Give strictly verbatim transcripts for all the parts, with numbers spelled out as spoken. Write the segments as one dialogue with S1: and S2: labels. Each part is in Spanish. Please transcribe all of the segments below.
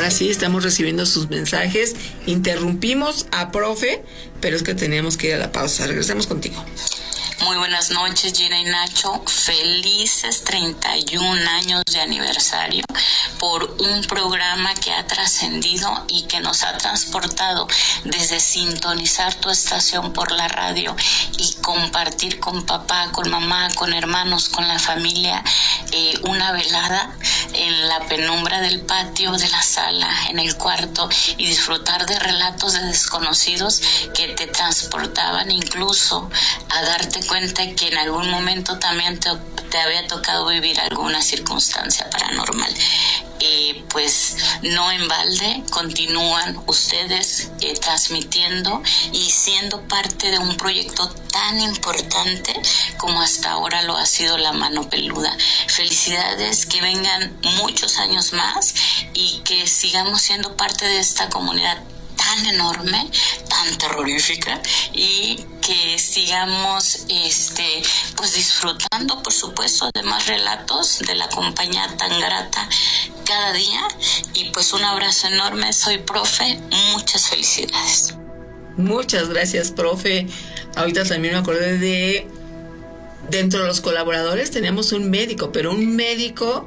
S1: Ahora sí, estamos recibiendo sus mensajes. Interrumpimos a profe, pero es que teníamos que ir a la pausa. Regresamos contigo.
S2: Muy buenas noches, Gina y Nacho. Felices treinta y un años de aniversario por un programa que ha trascendido y que nos ha transportado desde sintonizar tu estación por la radio y compartir con papá, con mamá, con hermanos, con la familia, eh, una velada en la penumbra del patio, de la sala, en el cuarto, y disfrutar de relatos de desconocidos que te transportaban incluso a darte cuenta que en algún momento también te, te había tocado vivir alguna circunstancia paranormal. Eh, pues no en balde continúan ustedes eh, transmitiendo y siendo parte de un proyecto tan importante como hasta ahora lo ha sido La Mano Peluda. Felicidades, que vengan muchos años más y que sigamos siendo parte de esta comunidad tan enorme, tan terrorífica, y que sigamos este pues disfrutando, por supuesto, de más relatos de la compañía tan grata cada día. Y pues un abrazo enorme. Soy profe, muchas felicidades.
S1: Muchas gracias, profe. Ahorita también me acordé de, dentro de los colaboradores tenemos un médico, pero un médico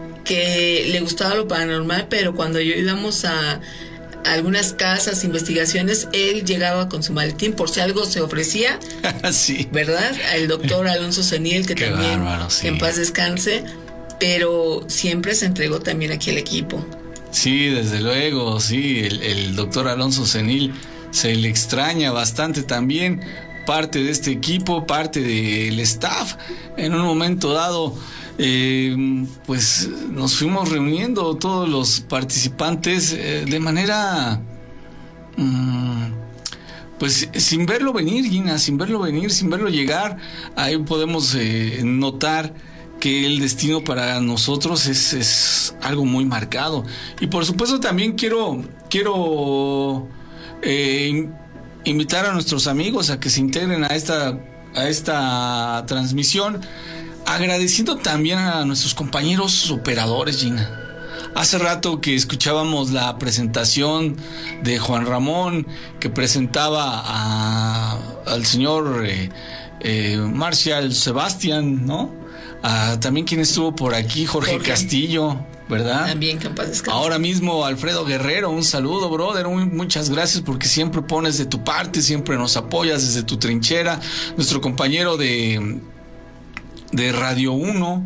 S1: que le gustaba lo paranormal, pero cuando yo íbamos a algunas casas, investigaciones, él llegaba con su maletín por si algo se ofrecía.
S3: Sí.
S1: ¿Verdad? El doctor Alonso Senil, que
S3: Qué
S1: también
S3: bárbaro, sí.
S1: que en paz descanse, pero siempre se entregó también aquí al equipo.
S3: Sí, desde luego, sí, el, el doctor Alonso Senil se le extraña bastante también, parte de este equipo, parte del staff. En un momento dado, eh, pues nos fuimos reuniendo todos los participantes eh, de manera, mm, pues sin verlo venir, Gina, sin verlo venir, sin verlo llegar. Ahí podemos eh, notar que el destino para nosotros es, es algo muy marcado. Y por supuesto también quiero, quiero eh, invitar a nuestros amigos a que se integren a esta, a esta transmisión, agradeciendo también a nuestros compañeros operadores, Gina. Hace rato que escuchábamos la presentación de Juan Ramón, que presentaba a, al señor eh, eh, Marcial Sebastián, ¿no? Ah, también quien estuvo por aquí, Jorge, Jorge Castillo, ¿verdad?
S1: También, que en paz descanse.
S3: Ahora mismo Alfredo Guerrero, un saludo, brother, muy, muchas gracias porque siempre pones de tu parte, siempre nos apoyas desde tu trinchera. Nuestro compañero de, de Radio uno,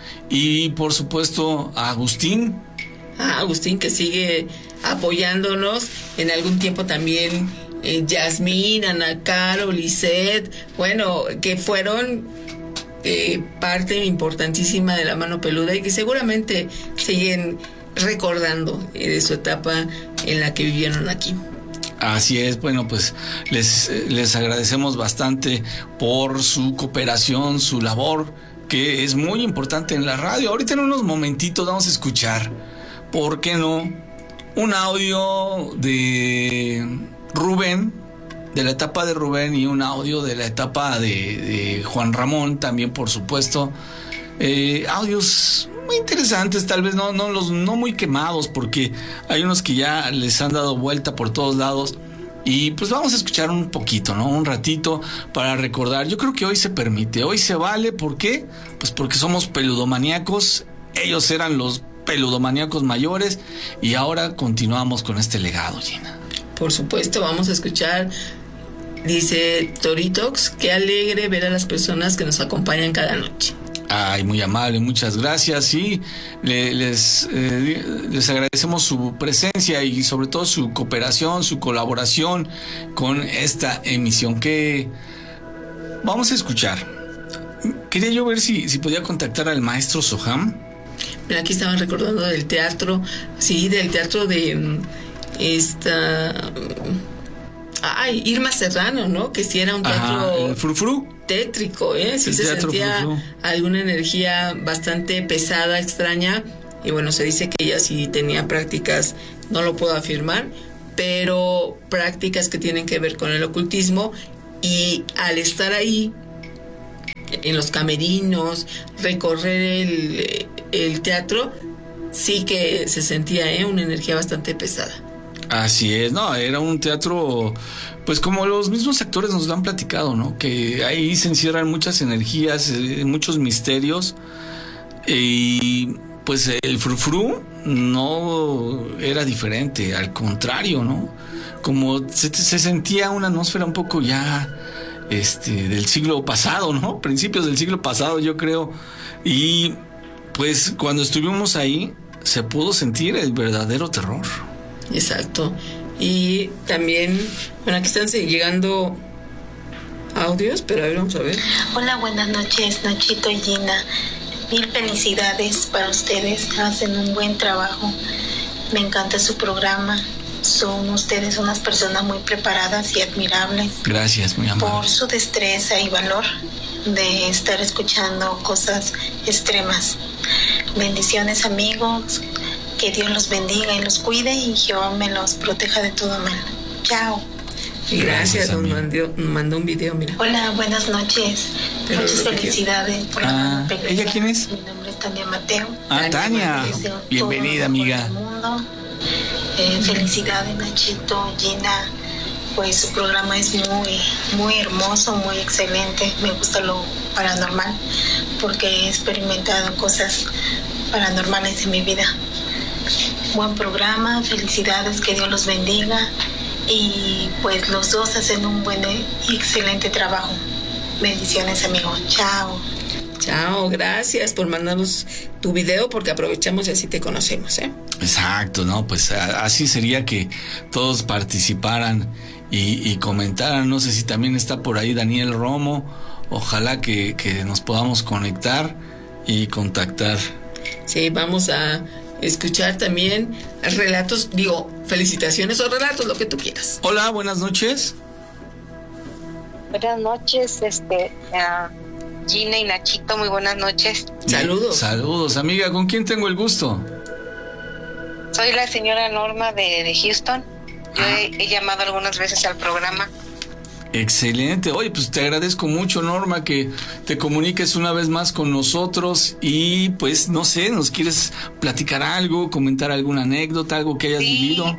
S3: y por supuesto a Agustín.
S1: Ah, Agustín, que sigue apoyándonos. En algún tiempo también eh, Yasmín, Ana Caro, Lisette, bueno, que fueron Eh, parte importantísima de La Mano Peluda y que seguramente siguen recordando eh, de su etapa en la que vivieron aquí.
S3: Así es, bueno, pues les, les agradecemos bastante por su cooperación, su labor, que es muy importante en la radio. Ahorita en unos momentitos vamos a escuchar, ¿por qué no?, un audio de Rubén, de la etapa de Rubén, y un audio de la etapa de, de Juan Ramón también, por supuesto. Eh, audios muy interesantes, tal vez no, no, los, no muy quemados, porque hay unos que ya les han dado vuelta por todos lados. Y pues vamos a escuchar un poquito, ¿no? Un ratito para recordar. Yo creo que hoy se permite, hoy se vale. ¿Por qué? Pues porque somos peludomaníacos. Ellos eran los peludomaníacos mayores y ahora continuamos con este legado, Gina.
S1: Por supuesto, vamos a escuchar. Dice Toritox, qué alegre ver a las personas que nos acompañan cada noche.
S3: Ay, muy amable, muchas gracias. Y le, les, eh, les agradecemos su presencia y sobre todo su cooperación, su colaboración con esta emisión que vamos a escuchar. Quería yo ver si, si podía contactar al maestro Soham.
S1: Mira, aquí estaban recordando del teatro, sí, del teatro de esta... Ay, Irma Serrano, ¿no? Que sí era un teatro...
S3: Ajá, el frufru.
S1: Tétrico, ¿eh? Sí,
S3: el
S1: se sentía
S3: frufru.
S1: Alguna energía bastante pesada, extraña. Y bueno, se dice que ella sí tenía prácticas, no lo puedo afirmar, pero prácticas que tienen que ver con el ocultismo. Y al estar ahí, en los camerinos, recorrer el, el teatro, sí que se sentía ¿eh? una energía bastante pesada.
S3: Así es, no, era un teatro, pues como los mismos actores nos lo han platicado, ¿no? Que ahí se encierran muchas energías, eh, muchos misterios, y pues el frufru no era diferente, al contrario, ¿no? Como se, se sentía una atmósfera un poco ya este del siglo pasado, ¿no? Principios del siglo pasado, yo creo. Y pues cuando estuvimos ahí se pudo sentir el verdadero terror.
S1: Exacto. Y también, bueno, aquí están llegando audios, pero a ver, vamos a ver.
S4: Hola, buenas noches, Nachito y Gina. Mil felicidades para ustedes, hacen un buen trabajo. Me encanta su programa. Son ustedes unas personas muy preparadas y admirables.
S3: Gracias, muy amable.
S4: Por su destreza y valor de estar escuchando cosas extremas. Bendiciones, amigos. Que Dios los bendiga y los cuide y Jehová me los proteja de todo mal. Chao.
S1: Y gracias, nos mandó, nos mandó un video, mira.
S4: Hola, buenas noches. Pero Muchas felicidades por
S3: ah,
S4: la película.
S3: ¿Ella quién es?
S4: Mi nombre es Tania Mateo.
S3: Ah, Tania. Bienvenida, amiga.
S4: Eh, felicidades, Nachito, Gina. Pues su programa es muy, muy hermoso, muy excelente. Me gusta lo paranormal porque he experimentado cosas paranormales en mi vida. Buen programa, felicidades, que Dios los bendiga y pues los dos hacen un buen y excelente trabajo. Bendiciones, amigos. Chao.
S1: Chao, gracias por mandarnos tu video porque aprovechamos y así te conocemos, ¿eh?
S3: Exacto, ¿no? Pues así sería que todos participaran y, y comentaran. No sé si también está por ahí Daniel Romo. Ojalá que, que nos podamos conectar y contactar.
S1: Sí, vamos a escuchar también relatos, digo, felicitaciones o relatos, lo que tú quieras.
S3: Hola, buenas noches.
S5: Buenas noches, este, uh, Gina y Nachito, muy buenas noches.
S1: Saludos.
S3: Saludos, amiga, ¿con quién tengo el gusto?
S5: Soy la señora Norma de, de Houston. Yo
S3: ah.
S5: he, he llamado algunas veces al programa.
S3: Excelente. Oye, pues te agradezco mucho, Norma, que te comuniques una vez más con nosotros y pues no sé, ¿nos quieres platicar algo, comentar alguna anécdota, algo que hayas
S5: sí.
S3: vivido?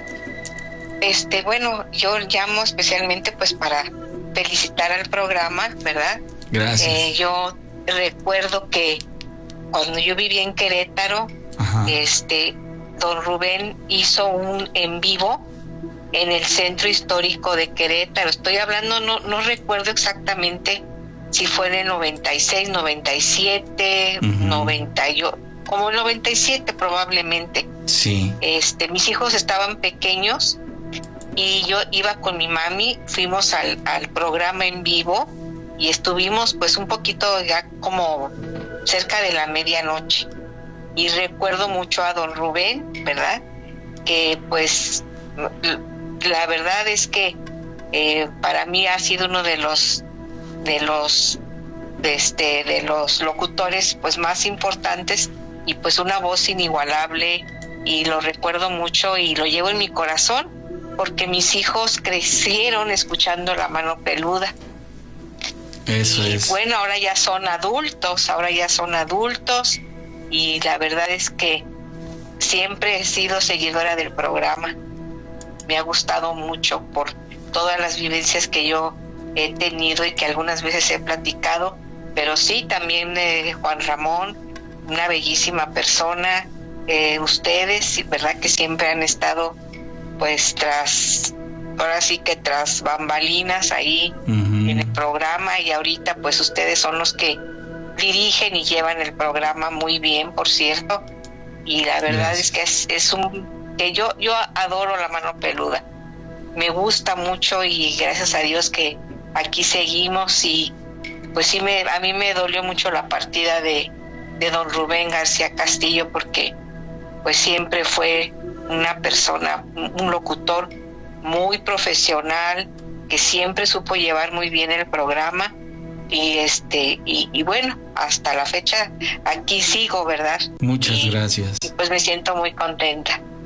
S5: Este, bueno, yo llamo especialmente pues para felicitar al programa, ¿verdad?
S3: Gracias.
S5: Eh, yo recuerdo que cuando yo vivía en Querétaro,
S3: Ajá.
S5: este, don Rubén hizo un en vivo en el centro histórico de Querétaro. Estoy hablando, no, no recuerdo exactamente si fue en el noventa y seis, noventa y siete, uh-huh. noventa, yo, como el noventa y siete probablemente.
S3: Sí.
S5: Este, mis hijos estaban pequeños y yo iba con mi mami, fuimos al, al programa en vivo y estuvimos pues un poquito ya como cerca de la medianoche. Y recuerdo mucho a don Rubén, ¿verdad? Que pues la verdad es que eh, para mí ha sido uno de los de los de este de los locutores pues más importantes y pues una voz inigualable y lo recuerdo mucho y lo llevo en mi corazón porque mis hijos crecieron escuchando La Mano Peluda.
S3: Eso
S5: y,
S3: es.
S5: Bueno, ahora ya son adultos, ahora ya son adultos y la verdad es que siempre he sido seguidora del programa. Me ha gustado mucho por todas las vivencias que yo he tenido y que algunas veces he platicado, pero sí, también eh, Juan Ramón, una bellísima persona, eh, ustedes, verdad que siempre han estado pues tras, ahora sí que tras bambalinas ahí uh-huh. en el programa y ahorita pues ustedes son los que dirigen y llevan el programa muy bien, por cierto, y la verdad yes. es que es, es un que yo yo adoro La Mano Peluda, me gusta mucho y gracias a Dios que aquí seguimos y pues sí me a mí me dolió mucho la partida de de don Rubén García Castillo porque pues siempre fue una persona, un locutor muy profesional que siempre supo llevar muy bien el programa y este y, y bueno, hasta la fecha aquí sigo, ¿verdad?
S3: Muchas
S5: y,
S3: gracias.
S5: Y pues me siento muy contenta.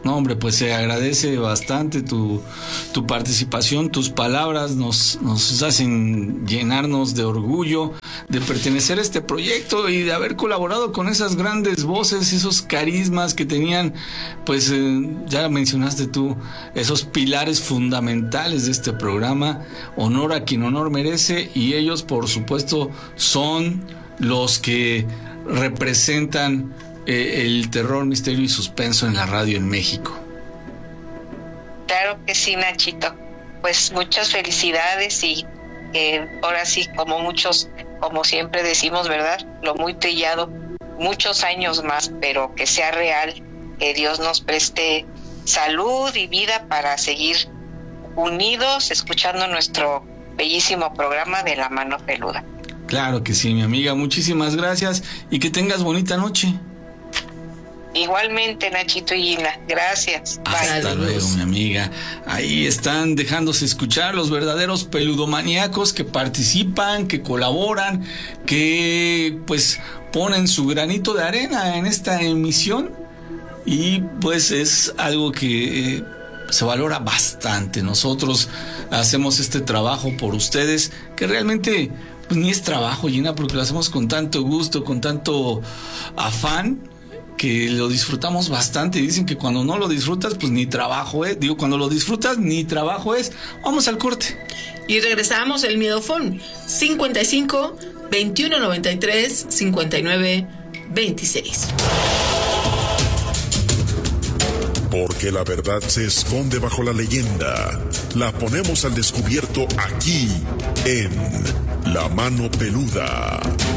S3: No, hombre, pues se agradece bastante tu, tu participación, tus palabras nos, nos hacen llenarnos de orgullo de pertenecer a este proyecto y de haber colaborado con esas grandes voces, esos carismas que tenían, pues eh, ya mencionaste tú, esos pilares fundamentales de este programa. Honor a quien honor merece, y ellos, por supuesto, son los que representan Eh, el terror, misterio y suspenso en la radio en México.
S5: Claro que sí, Nachito. Pues muchas felicidades y eh, ahora sí, como muchos, como siempre decimos, ¿verdad? Lo muy trillado, muchos años más, pero que sea real, que Dios nos preste salud y vida para seguir unidos, escuchando nuestro bellísimo programa de La Mano Peluda.
S3: Claro que sí, mi amiga, muchísimas gracias y que tengas bonita noche.
S5: Igualmente, Nachito y Gina, gracias.
S3: Hasta Bye. Luego, mi amiga. Ahí están dejándose escuchar los verdaderos peludomaníacos que participan, que colaboran, que pues ponen su granito de arena en esta emisión, y pues es algo que eh, se valora bastante. Nosotros hacemos este trabajo por ustedes, que realmente pues ni es trabajo, Gina, porque lo hacemos con tanto gusto, con tanto afán, que lo disfrutamos bastante. Dicen que cuando no lo disfrutas, pues ni trabajo es. Digo, cuando lo disfrutas, ni trabajo es. Vamos al corte.
S1: Y regresamos, el Miedofón, cincuenta y cinco, veintiuno noventa y tres, cincuenta y nueve, veintiséis.
S6: Porque la verdad se esconde bajo la leyenda. La ponemos al descubierto aquí, en La Mano Peluda.